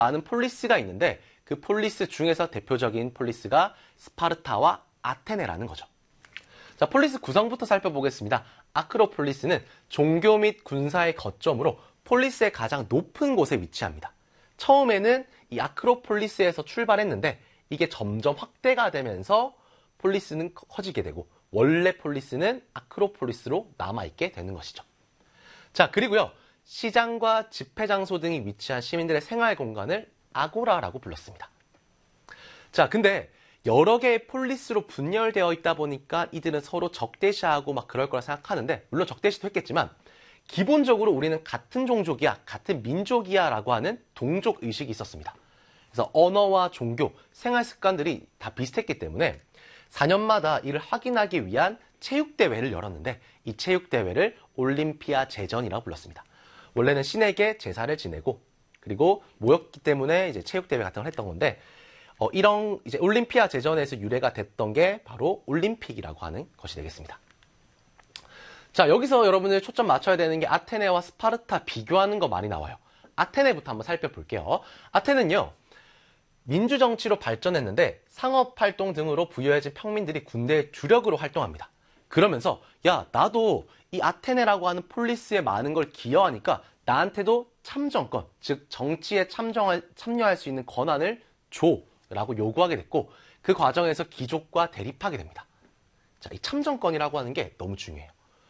많은 폴리스가 있는데 그 폴리스 중에서 대표적인 폴리스가 스파르타와 아테네라는 거죠. 자, 폴리스 구성부터 살펴보겠습니다. 아크로폴리스는 종교 및 군사의 거점으로 폴리스의 가장 높은 곳에 위치합니다. 처음에는 이 아크로폴리스에서 출발했는데 이게 점점 확대가 되면서 폴리스는 커지게 되고 원래 폴리스는 아크로폴리스로 남아있게 되는 것이죠. 자, 그리고요. 시장과 집회 장소 등이 위치한 시민들의 생활 공간을 아고라라고 불렀습니다. 자, 근데 여러 개의 폴리스로 분열되어 있다 보니까 이들은 서로 적대시하고 막 그럴 거라 생각하는데, 물론 적대시도 했겠지만 기본적으로 우리는 같은 종족이야, 같은 민족이야 라고 하는 동족 의식이 있었습니다. 그래서 언어와 종교, 생활 습관들이 다 비슷했기 때문에 4년마다 이를 확인하기 위한 체육대회를 열었는데 이 체육대회를 올림피아 제전이라고 불렀습니다. 원래는 신에게 제사를 지내고 그리고 모였기 때문에 이제 체육대회 같은 걸 했던 건데 이런 이제 올림피아 제전에서 유래가 됐던 게 바로 올림픽이라고 하는 것이 되겠습니다. 자, 여기서 여러분들 초점 맞춰야 되는 게 아테네와 스파르타 비교하는 거 많이 나와요. 아테네부터 한번 살펴볼게요. 아테네는요, 민주정치로 발전했는데 상업활동 등으로 부유해진 평민들이 군대의 주력으로 활동합니다. 그러면서 야, 나도 이 아테네라고 하는 폴리스에 많은 걸 기여하니까 나한테도 참정권, 즉 정치에 참여할 수 있는 권한을 줘라고 요구하게 됐고 그 과정에서 귀족과 대립하게 됩니다. 자, 이 참정권이라고 하는 게 너무 중요해요.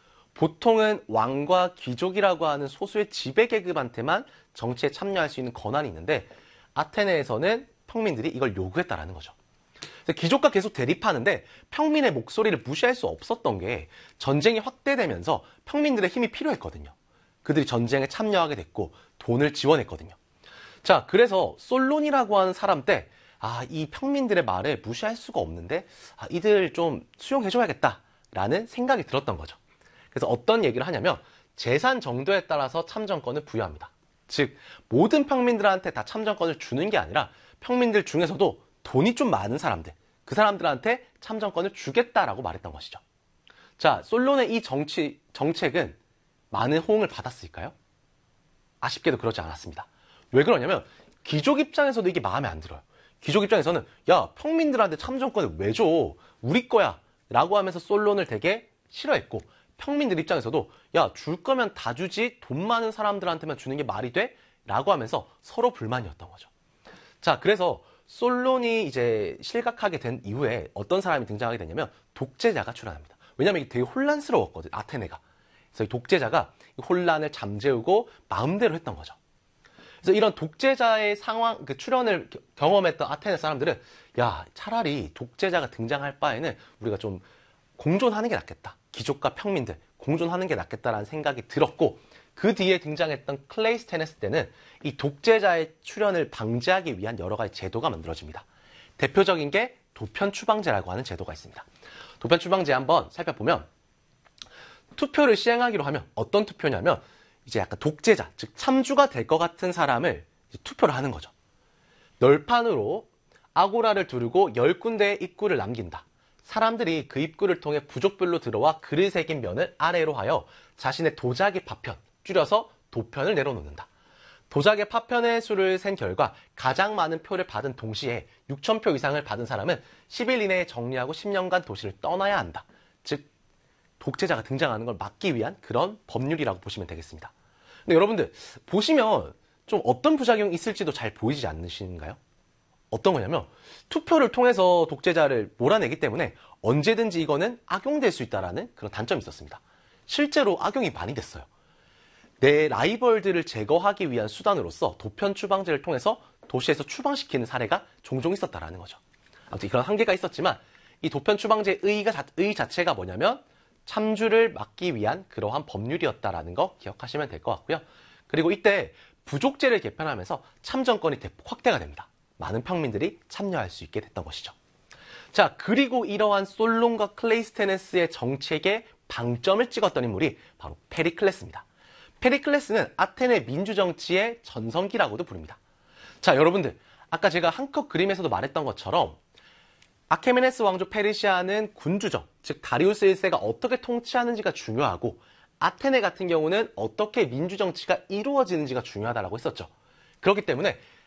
보통은 왕과 귀족이라고 하는 소수의 지배계급한테만 정치에 참여할 수 있는 권한이 있는데 아테네에서는 평민들이 이걸 요구했다라는 거죠. 그래서 귀족과 계속 대립하는데 평민의 목소리를 무시할 수 없었던 게 전쟁이 확대되면서 평민들의 힘이 필요했거든요. 그들이 전쟁에 참여하게 됐고 돈을 지원했거든요. 자, 그래서 솔론이라고 하는 사람 때 이 평민들의 말을 무시할 수가 없는데 이들 좀 수용해줘야겠다라는 생각이 들었던 거죠. 그래서 어떤 얘기를 하냐면 재산 정도에 따라서 참정권을 부여합니다. 즉 모든 평민들한테 다 참정권을 주는 게 아니라 평민들 중에서도 돈이 좀 많은 사람들, 그 사람들한테 참정권을 주겠다라고 말했던 것이죠. 자, 솔론의 이 정책은 많은 호응을 받았을까요? 아쉽게도 그러지 않았습니다. 왜 그러냐면 귀족 입장에서도 이게 마음에 안 들어요. 귀족 입장에서는 야, 평민들한테 참정권을 왜 줘? 우리 거야 라고 하면서 솔론을 되게 싫어했고 평민들 입장에서도 야, 줄 거면 다 주지 돈 많은 사람들한테만 주는 게 말이 돼? 라고 하면서 서로 불만이었던 거죠. 자, 그래서 솔론이 이제 실각하게 된 이후에 어떤 사람이 등장하게 되냐면 독재자가 출현합니다. 왜냐면 이게 되게 혼란스러웠거든, 아테네가. 그래서 이 독재자가 혼란을 잠재우고 마음대로 했던 거죠. 그래서 이런 독재자의 상황, 그 출현을 경험했던 아테네 사람들은 야, 차라리 독재자가 등장할 바에는 우리가 좀 공존하는 게 낫겠다. 귀족과 평민들 공존하는 게 낫겠다라는 생각이 들었고 그 뒤에 등장했던 클레이스테네스 때는 이 독재자의 출현을 방지하기 위한 여러 가지 제도가 만들어집니다. 대표적인 게 도편추방제라고 하는 제도가 있습니다. 도편추방제 한번 살펴보면 투표를 시행하기로 하면 어떤 투표냐면 이제 약간 독재자, 즉 참주가 될 것 같은 사람을 투표를 하는 거죠. 널판으로 아고라를 두르고 10군데의 입구를 남긴다. 사람들이 그 입구를 통해 부족별로 들어와 글을 새긴 면을 아래로 하여 자신의 도자기 파편, 줄여서 도편을 내려놓는다. 도자기 파편의 수를 센 결과 가장 많은 표를 받은 동시에 6,000표 이상을 받은 사람은 10일 이내에 정리하고 10년간 도시를 떠나야 한다. 즉 독재자가 등장하는 걸 막기 위한 그런 법률이라고 보시면 되겠습니다. 근데 여러분들 보시면 좀 어떤 부작용이 있을지도 잘 보이지 않으신가요? 어떤 거냐면 투표를 통해서 독재자를 몰아내기 때문에 언제든지 이거는 악용될 수 있다는 그런 단점이 있었습니다. 실제로 악용이 많이 됐어요. 내 라이벌들을 제거하기 위한 수단으로서 도편 추방제를 통해서 도시에서 추방시키는 사례가 종종 있었다는 거죠. 아무튼 그런 한계가 있었지만 이 도편 추방제의 의 자체가 뭐냐면 참주를 막기 위한 그러한 법률이었다라는 거 기억하시면 될 것 같고요. 그리고 이때 부족제를 개편하면서 참정권이 대폭 확대가 됩니다. 많은 평민들이 참여할 수 있게 됐던 것이죠. 자, 그리고 이러한 솔론과 클레이스테네스의 정책에 방점을 찍었던 인물이 바로 페리클레스입니다. 페리클레스는 아테네 민주정치의 전성기라고도 부릅니다. 자, 여러분들 아까 제가 한컷 그림에서도 말했던 것처럼 아케메네스 왕조 페르시아는 군주정, 즉 다리우스 1세가 어떻게 통치하는지가 중요하고 아테네 같은 경우는 어떻게 민주정치가 이루어지는지가 중요하다고 했었죠. 그렇기 때문에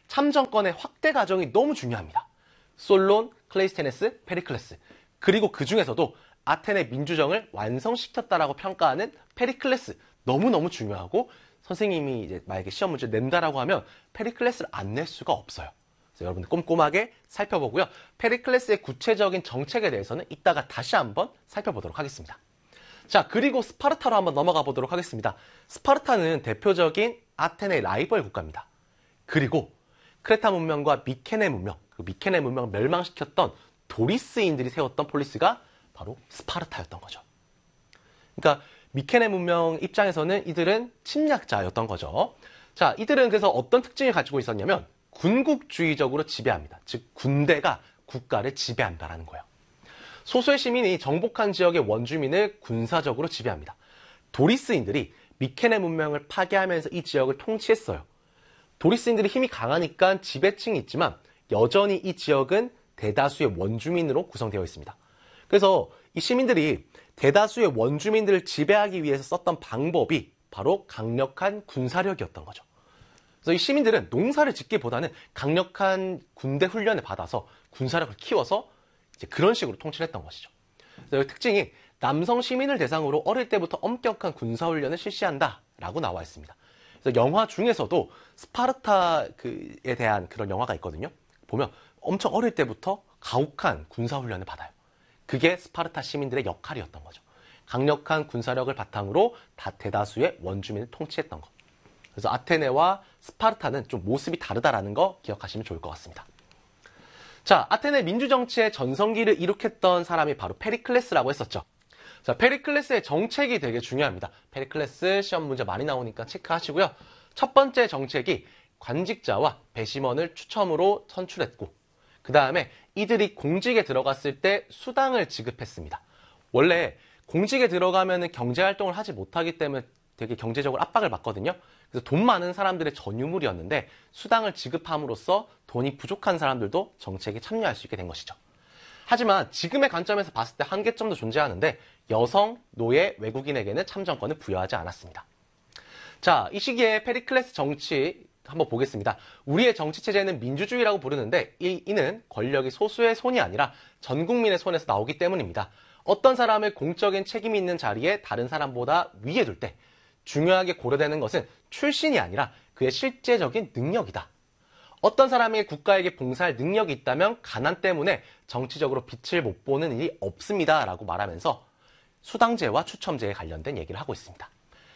참정권의 확대 과정이 너무 중요합니다. 솔론, 클레이스테네스, 페리클레스. 그리고 그 중에서도 아테네 민주정을 완성시켰다라고 평가하는 페리클레스. 너무너무 중요하고 선생님이 이제 만약에 시험 문제 낸다라고 하면 페리클레스를 안 낼 수가 없어요. 그래서 여러분들 꼼꼼하게 살펴보고요. 페리클레스의 구체적인 정책에 대해서는 이따가 다시 한번 살펴보도록 하겠습니다. 자, 그리고 스파르타로 한번 넘어가 보도록 하겠습니다. 스파르타는 대표적인 아테네의 라이벌 국가입니다. 그리고 크레타 문명과 미케네 문명, 그 미케네 문명을 멸망시켰던 도리스인들이 세웠던 폴리스가 바로 스파르타였던 거죠. 그러니까 미케네 문명 입장에서는 이들은 침략자였던 거죠. 자, 이들은 그래서 어떤 특징을 가지고 있었냐면 군국주의적으로 지배합니다. 즉 군대가 국가를 지배한다라는 거예요. 소수의 시민이 정복한 지역의 원주민을 군사적으로 지배합니다. 도리스인들이 미케네 문명을 파괴하면서 이 지역을 통치했어요. 도리스인들이 힘이 강하니까 지배층이 있지만 여전히 이 지역은 대다수의 원주민으로 구성되어 있습니다. 그래서 이 시민들이 대다수의 원주민들을 지배하기 위해서 썼던 방법이 바로 강력한 군사력이었던 거죠. 그래서 이 시민들은 농사를 짓기보다는 강력한 군대 훈련을 받아서 군사력을 키워서 이제 그런 식으로 통치를 했던 것이죠. 그래서 특징이 남성 시민을 대상으로 어릴 때부터 엄격한 군사 훈련을 실시한다라고 나와 있습니다. 그래서 영화 중에서도 스파르타에 대한 그런 영화가 있거든요. 보면 엄청 어릴 때부터 가혹한 군사 훈련을 받아요. 그게 스파르타 시민들의 역할이었던 거죠. 강력한 군사력을 바탕으로 대다수의 원주민을 통치했던 것. 그래서 아테네와 스파르타는 좀 모습이 다르다라는 거 기억하시면 좋을 것 같습니다. 자, 아테네 민주정치의 전성기를 이룩했던 사람이 바로 페리클레스라고 했었죠. 자, 페리클레스의 정책이 되게 중요합니다. 페리클레스 시험 문제 많이 나오니까 체크하시고요. 첫 번째 정책이 관직자와 배심원을 추첨으로 선출했고, 그 다음에 이들이 공직에 들어갔을 때 수당을 지급했습니다. 원래 공직에 들어가면 경제활동을 하지 못하기 때문에 되게 경제적으로 압박을 받거든요. 그래서 돈 많은 사람들의 전유물이었는데 수당을 지급함으로써 돈이 부족한 사람들도 정책에 참여할 수 있게 된 것이죠. 하지만 지금의 관점에서 봤을 때 한계점도 존재하는데 여성, 노예, 외국인에게는 참정권을 부여하지 않았습니다. 자, 이 시기에 페리클레스 정치 한번 보겠습니다. 우리의 정치체제는 민주주의라고 부르는데 이는 권력이 소수의 손이 아니라 전 국민의 손에서 나오기 때문입니다. 어떤 사람을 공적인 책임이 있는 자리에 다른 사람보다 위에 둘 때 중요하게 고려되는 것은 출신이 아니라 그의 실제적인 능력이다. 어떤 사람이 국가에게 봉사할 능력이 있다면 가난 때문에 정치적으로 빛을 못 보는 일이 없습니다. 라고 말하면서 수당제와 추첨제에 관련된 얘기를 하고 있습니다.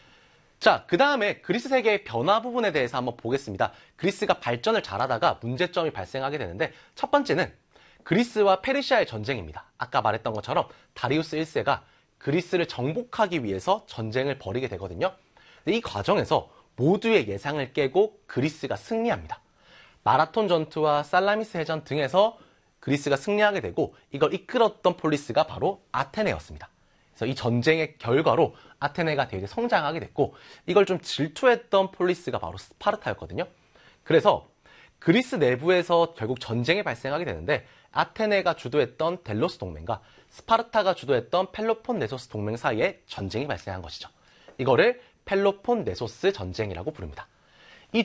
자, 그 다음에 그리스 세계의 변화 부분에 대해서 한번 보겠습니다. 그리스가 발전을 잘하다가 문제점이 발생하게 되는데 첫 번째는 그리스와 페르시아의 전쟁입니다. 아까 말했던 것처럼 다리우스 1세가 그리스를 정복하기 위해서 전쟁을 벌이게 되거든요. 근데 이 과정에서 모두의 예상을 깨고 그리스가 승리합니다. 마라톤 전투와 살라미스 해전 등에서 그리스가 승리하게 되고 이걸 이끌었던 폴리스가 바로 아테네였습니다. 그래서 이 전쟁의 결과로 아테네가 되게 성장하게 됐고 이걸 좀 질투했던 폴리스가 바로 스파르타였거든요. 그래서 그리스 내부에서 결국 전쟁이 발생하게 되는데 아테네가 주도했던 델로스 동맹과 스파르타가 주도했던 펠로폰네소스 동맹 사이에 전쟁이 발생한 것이죠. 이거를 펠로폰네소스 전쟁이라고 부릅니다. 이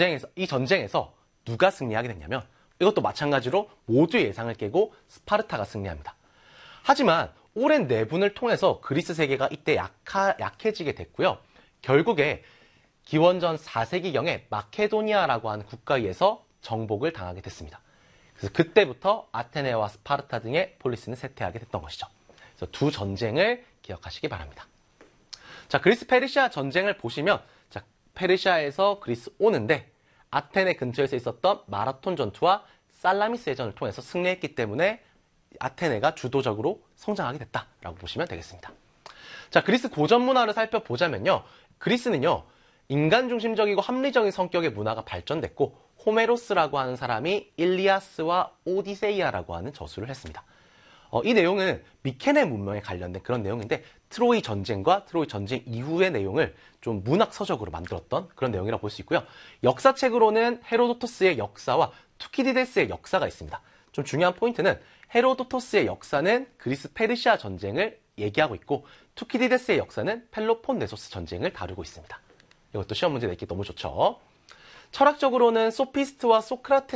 전쟁에서 누가 승리하게 됐냐면 이것도 마찬가지로 모두의 예상을 깨고 스파르타가 승리합니다. 하지만 오랜 내분을 통해서 그리스 세계가 이때 약해지게 됐고요. 결국에 기원전 4세기경에 마케도니아라고 하는 국가에 의해서 정복을 당하게 됐습니다. 그래서 그때부터 아테네와 스파르타 등의 폴리스는 쇠퇴하게 됐던 것이죠. 그래서 두 전쟁을 기억하시기 바랍니다. 자, 그리스 페르시아 전쟁을 보시면 자, 페르시아에서 그리스 오는데 아테네 근처에서 있었던 마라톤 전투와 살라미스 해전을 통해서 승리했기 때문에 아테네가 주도적으로 성장하게 됐다라고 보시면 되겠습니다. 자, 그리스 고전 문화를 살펴보자면요. 그리스는요. 인간 중심적이고 합리적인 성격의 문화가 발전됐고 호메로스라고 하는 사람이 일리아스와 오디세이아라고 하는 저술을 했습니다. 이 내용은 미케네 문명에 관련된 그런 내용인데 트로이 전쟁과 트로이 전쟁 이후의 내용을 좀 문학 서적으로 만들었던 그런 내용이라고 볼 수 있고요. 역사책으로는 헤로도토스의 역사와 투키디데스의 역사가 있습니다. 좀 중요한 포인트는 헤로도토스의 역사는 그리스 페르시아 전쟁을 얘기하고 있고 투키디데스의 역사는 펠로폰네소스 전쟁을 다루고 있습니다. 이것도 시험 문제 내기 너무 좋죠. 철학적으로는 소피스트와 소크라테스